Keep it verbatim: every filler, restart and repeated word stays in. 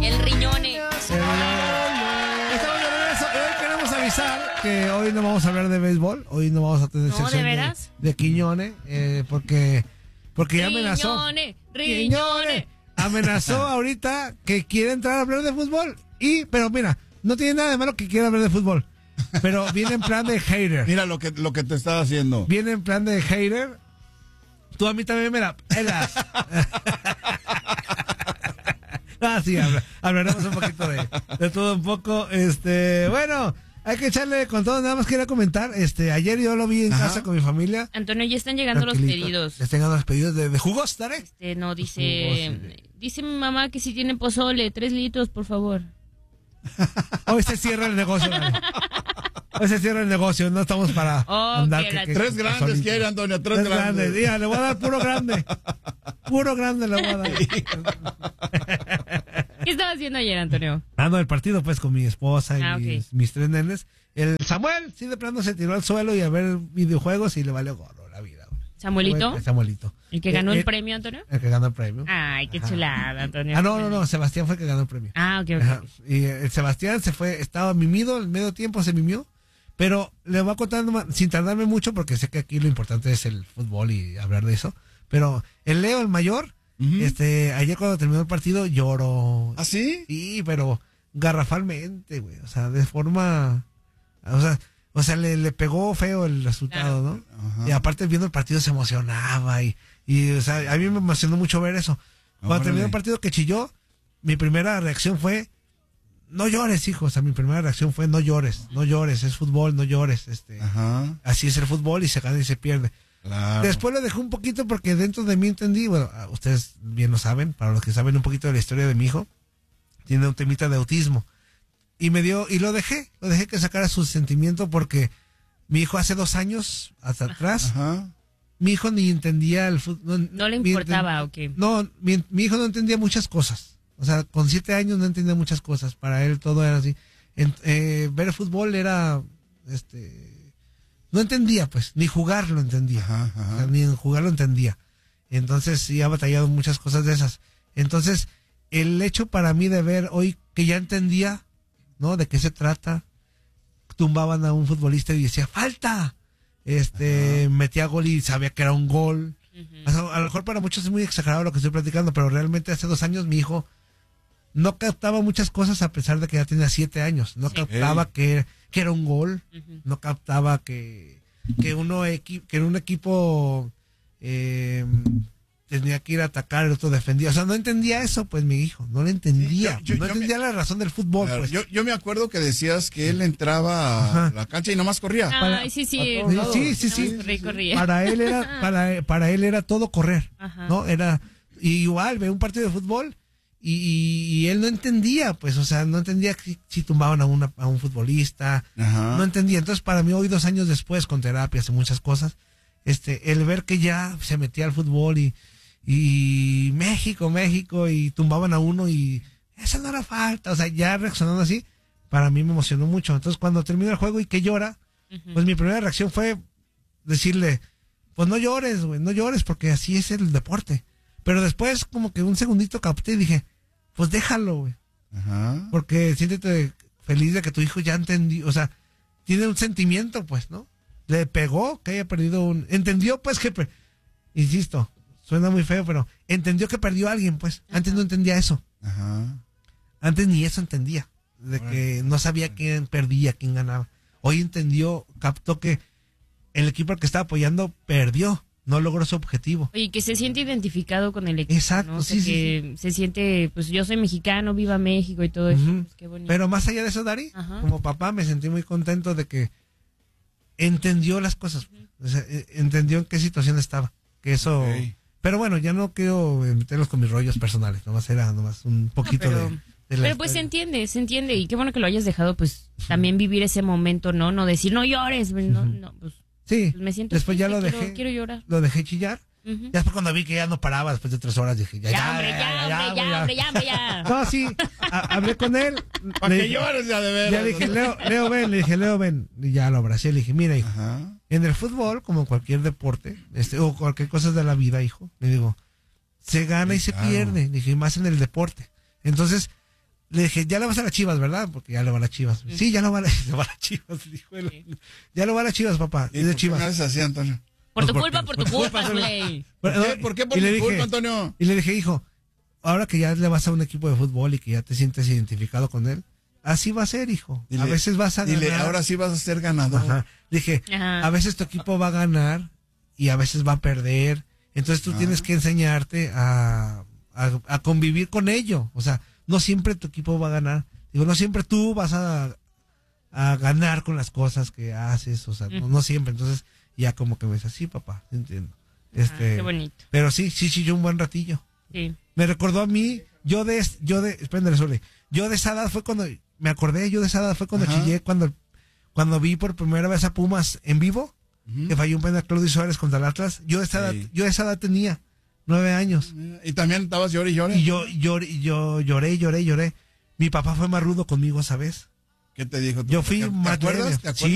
El riñone. Estamos de regreso y hoy queremos avisar que hoy no vamos a hablar de béisbol, hoy no vamos a tener ¿No, sección de veras? de, de Quiñone, eh, porque, porque ya amenazó. Riñone, riñone. Amenazó ahorita que quiere entrar a hablar de fútbol. Y, pero mira, no tiene nada de malo que quiera hablar de fútbol. Pero viene en plan de hater. Mira lo que, lo que te está haciendo. Viene en plan de hater. Tú a mí también me la pelas. Ah, sí, habla, hablaremos un poquito de, de todo un poco. Este, bueno, hay que echarle con todo. Nada más quería comentar. Este, ayer yo lo vi en Ajá. casa con mi familia. Antonio, ya están llegando los Tranquilito. pedidos. Ya están llegando los pedidos de, de jugos, Tarek. Este, no, dice, Jugos, sí. dice mi mamá que si tiene pozole, tres litros, por favor. Hoy se cierra el negocio. Dale. Hoy se cierra el negocio. No estamos para Oh, andar. que Que, la- que- Tres que grandes solito. quiere, Antonio, tres, Tres grandes. grandes. Diga, le voy a dar puro grande. Puro grande le voy a dar. ¿Qué estaba haciendo ayer, Antonio? Ando el partido pues con mi esposa y Ah, ok. mis, mis tres nenes. El Samuel, sí, de plano se tiró al suelo y a ver videojuegos y le valió gorro la vida. ¿Samuelito? El Samuelito. ¿El que ganó Eh, el eh, premio, Antonio? El que ganó el premio. Ay, qué Ajá. chulada, Antonio. Ah, no, no, no, Sebastián fue el que ganó el premio. Ah, ok, Ajá. ok. Y eh, el Sebastián se fue, estaba mimido, el medio tiempo se mimió, pero le voy a contar nomás, sin tardarme mucho porque sé que aquí lo importante es el fútbol y hablar de eso, pero el Leo, el mayor, Ujú. este, ayer cuando terminó el partido lloró. ¿Ah, sí? Sí, pero garrafalmente, güey, o sea, de forma, o sea, o sea, le, le pegó feo el resultado, ¿no? Ajá. Y aparte viendo el partido se emocionaba y, y, o sea, a mí me emocionó mucho ver eso. Cuando Órale. terminó el partido que chilló, mi primera reacción fue, no llores, hijo, o sea, mi primera reacción fue, no llores, no llores, es fútbol, no llores, este, Ajá, así es el fútbol y se gana y se pierde. claro. Después lo dejé un poquito porque dentro de mí entendí, bueno, ah, ustedes bien lo saben, para los que saben un poquito de la historia de mi hijo, tiene un temita de autismo. Y me dio, y lo dejé, lo dejé que sacara su sentimiento porque mi hijo hace dos años, hasta atrás, Ajá. mi hijo ni entendía el fútbol. ¿No le ni importaba enten- o qué? No, mi, mi hijo no entendía muchas cosas. O sea, con siete años no entendía muchas cosas. Para él todo era así. En- eh, ver fútbol era, este, no entendía pues, ni jugar lo entendía. Ajá, ajá. O sea, ni en jugar lo entendía. Entonces sí ha batallado muchas cosas de esas. Entonces, el hecho para mí de ver hoy que ya entendía, ¿no? De qué se trata. Tumbaban a un futbolista y decía, ¡falta! Este, metía gol y sabía que era un gol. O sea, a lo mejor para muchos es muy exagerado lo que estoy platicando, pero realmente hace dos años mi hijo no captaba muchas cosas a pesar de que ya tenía siete años. No Sí. captaba Ey. que, que era un gol. Ujú. No captaba que, que uno equi- que en un equipo eh, tenía que ir a atacar, el otro defendía. O sea, no entendía eso, pues mi hijo. No lo entendía. Sí, yo- yo- no yo entendía la razón del fútbol, Claro, pues. yo, yo me acuerdo que decías que él entraba a Ajá. la cancha y nomás corría. Para- Ay, sí, sí. a todos lados. Sí, sí, sí. No, corrí, corría. Para él era, para, para él era todo correr, Ajá. ¿no? Era, y igual, ve un partido de fútbol y, y- y él no entendía, pues, o sea, no entendía si, si tumbaban a, una, a un futbolista, Ajá. no entendía. Entonces, para mí, hoy dos años después, con terapias y muchas cosas, este, el ver que ya se metía al fútbol y, y México, México, y tumbaban a uno y esa no era falta, o sea, ya reaccionando así, para mí me emocionó mucho. Entonces, cuando termina el juego y que llora, Ujú. pues mi primera reacción fue decirle, pues no llores, güey, no llores porque así es el deporte. Pero después como que un segundito capté y dije, pues déjalo, güey, Ajá. porque siéntete feliz de que tu hijo ya entendió, o sea, tiene un sentimiento, pues, ¿no? Le pegó que haya perdido un... Entendió, pues, que... per- Insisto, suena muy feo, pero entendió que perdió a alguien, pues. Antes no entendía eso. Ajá. Antes ni eso entendía. De que no sabía quién perdía, quién ganaba. Hoy entendió, captó que el equipo al que estaba apoyando perdió. No logró su objetivo. Oye, que se siente identificado con el equipo. Exacto, ¿no? O sea, sí, sí, que se siente, pues yo soy mexicano, viva México y todo eso. Ujú. Pues, qué bonito. Pero más allá de eso, Dari, Ajá. como papá me sentí muy contento de que entendió las cosas. O sea, eh, entendió en qué situación estaba. Que eso... Ok. Pero bueno, ya no quiero eh, meterlos con mis rollos personales. Nomás era nomás un poquito pero- de, de la Pero pues se historia. entiende, se entiende. Y qué bueno que lo hayas dejado, pues también vivir ese momento, ¿no? No decir, no llores. No, no, pues, Sí, pues me siento después ya triste, lo quiero- dejé. Quiero llorar. Lo dejé chillar. Ujú. Ya después cuando vi que ya no paraba, después de tres horas, dije, ya, Ya, ya, hombre, ya, hombre, ya, güey, hombre, ya, hombre, ya. No, sí, a- hablé con él. Para le que dije- llores ya de veras. Ya le dije, Leo, Leo, ven, le dije, Leo, ven. Y ya lo abracé, le dije, mira, hijo, Ajá. en el fútbol, como en cualquier deporte, este, o cualquier cosa de la vida, hijo, le digo, se gana Sí, y se claro. pierde, le dije, y más en el deporte. Entonces, Le dije, ya le vas a las Chivas, ¿verdad? Porque ya le va a las Chivas. Sí, sí ya lo va a, la, le va a las Chivas, dijo él. Sí. Ya lo va a las Chivas, papá. ¿Y Es de por Chivas. qué me haces así, Antonio? Por tu Pues culpa, por tu culpa, güey. ¿Por qué, ¿Por qué por y tu le culpa, dije, Antonio? Y le dije, hijo, ahora que ya le vas a un equipo de fútbol y que ya te sientes identificado con él, así va a ser, hijo. Dile, a veces vas a ganar. Dile, ahora sí vas a ser ganador. Ajá. Dije, Ajá. a veces tu equipo va a ganar y a veces va a perder. Entonces tú ah. tienes que enseñarte a, a, a convivir con ello. O sea, no siempre tu equipo va a ganar. Digo, no siempre tú vas a, a ganar con las cosas que haces. O sea, mm. no, no siempre. Entonces ya como que me dice, sí, papá, entiendo. Este, ah, qué bonito. Pero sí, sí, sí, yo un buen ratillo. Sí. Me recordó a mí, yo de, yo de, espéndale, Sole, yo de esa edad fue cuando, me acordé, yo de esa edad fue cuando Ajá. chillé, cuando, cuando vi por primera vez a Pumas en vivo, uh-huh. que falló un penal Claudio Suárez contra el Atlas. Yo de esa sí. edad, yo de esa edad tenía nueve años. Y también estabas lloré y lloré. Y yo, yo, yo lloré, lloré, lloré. Mi papá fue más rudo conmigo, ¿sabes? ¿Qué te dijo? Yo fui ¿Te, más ¿te acuerdas? ¿Te acuerdas? Sí.